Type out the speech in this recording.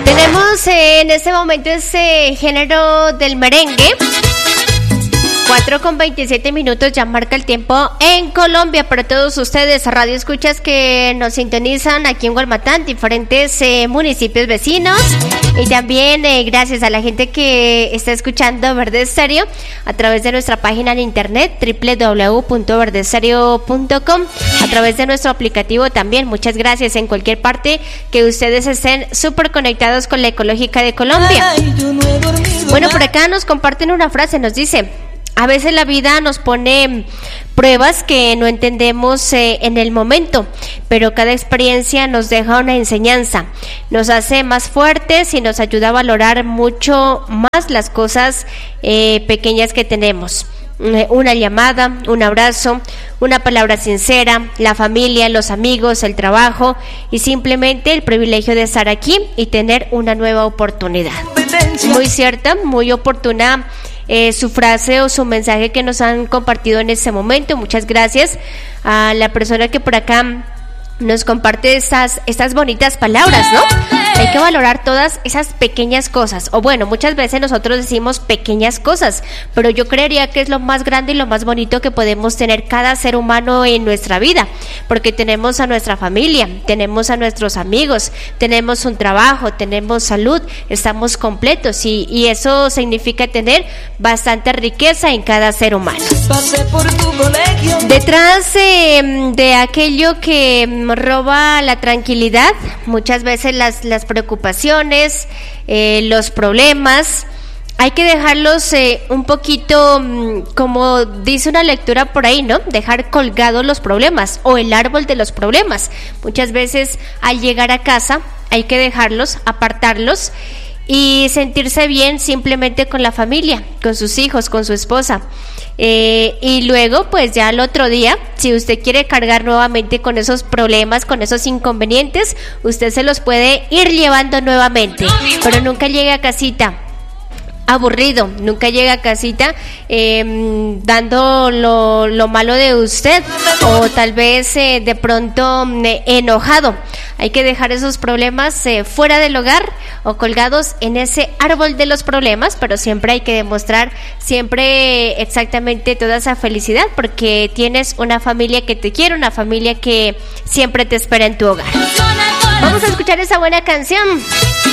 Tenemos en este momento ese género del merengue. 4:27 ya marca el tiempo en Colombia. Para todos ustedes, radio escuchas que nos sintonizan aquí en Gualmatán, diferentes municipios vecinos, y también gracias a la gente que está escuchando Verde Estéreo a través de nuestra página en internet www.verdestereo.com, a través de nuestro aplicativo también. Muchas gracias en cualquier parte que ustedes estén súper conectados con la ecológica de Colombia. Bueno, por acá nos comparten una frase, nos dice: a veces la vida nos pone pruebas que no entendemos en el momento, pero cada experiencia nos deja una enseñanza, nos hace más fuertes y nos ayuda a valorar mucho más las cosas pequeñas que tenemos. Una llamada, un abrazo, una palabra sincera, la familia, los amigos, el trabajo y simplemente el privilegio de estar aquí y tener una nueva oportunidad. Muy cierta, muy oportuna su frase o su mensaje que nos han compartido en este momento. Muchas gracias a la persona que por acá nos comparte estas bonitas palabras, ¿no? Hay que valorar todas esas pequeñas cosas, o bueno, muchas veces nosotros decimos pequeñas cosas, pero yo creería que es lo más grande y lo más bonito que podemos tener cada ser humano en nuestra vida, porque tenemos a nuestra familia, tenemos a nuestros amigos, tenemos un trabajo, tenemos salud, estamos completos, y eso significa tener bastante riqueza en cada ser humano. Detrás de aquello que roba la tranquilidad, muchas veces las preocupaciones, los problemas, hay que dejarlos un poquito, como dice una lectura por ahí, ¿no? Dejar colgados los problemas o el árbol de los problemas. Muchas veces al llegar a casa hay que dejarlos, apartarlos y sentirse bien simplemente con la familia, con sus hijos, con su esposa. Y luego pues ya al otro día, si usted quiere cargar nuevamente con esos problemas, con esos inconvenientes, usted se los puede ir llevando nuevamente, pero nunca llegue a casita aburrido, nunca llega a casita dando lo malo de usted, o tal vez de pronto enojado. Hay que dejar esos problemas fuera del hogar o colgados en ese árbol de los problemas, pero siempre hay que demostrar siempre exactamente toda esa felicidad, porque tienes una familia que te quiere, una familia que siempre te espera en tu hogar. Vamos a escuchar esa buena canción.